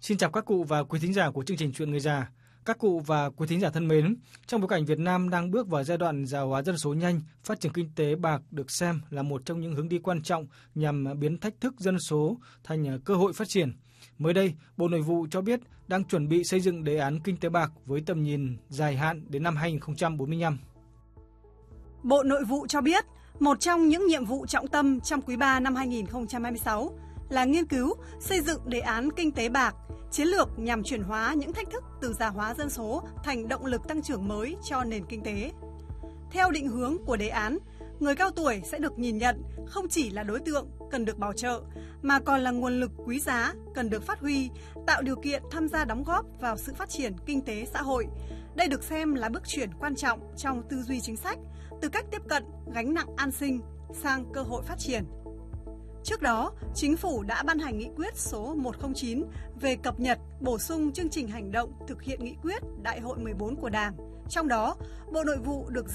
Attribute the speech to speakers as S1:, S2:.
S1: Xin chào các cụ và quý thính giả của chương trình Chuyện Người Già. Các cụ và quý thính giả thân mến, trong bối cảnh Việt Nam đang bước vào giai đoạn già hóa dân số nhanh, phát triển kinh tế bạc được xem là một trong những hướng đi quan trọng nhằm biến thách thức dân số thành cơ hội phát triển. Mới đây, Bộ Nội vụ cho biết đang chuẩn bị xây dựng đề án kinh tế bạc với tầm nhìn dài hạn đến năm 2045.
S2: Bộ Nội vụ cho biết, một trong những nhiệm vụ trọng tâm trong quý 3 năm 2026 là nghiên cứu, xây dựng đề án kinh tế bạc, chiến lược nhằm chuyển hóa những thách thức từ già hóa dân số thành động lực tăng trưởng mới cho nền kinh tế. Theo định hướng của đề án, người cao tuổi sẽ được nhìn nhận không chỉ là đối tượng cần được bảo trợ, mà còn là nguồn lực quý giá cần được phát huy, tạo điều kiện tham gia đóng góp vào sự phát triển kinh tế xã hội. Đây được xem là bước chuyển quan trọng trong tư duy chính sách, từ cách tiếp cận gánh nặng an sinh sang cơ hội phát triển. Trước đó, Chính phủ đã ban hành nghị quyết số 109 về cập nhật, bổ sung chương trình hành động thực hiện nghị quyết Đại hội 14 của Đảng. Trong đó, Bộ Nội vụ được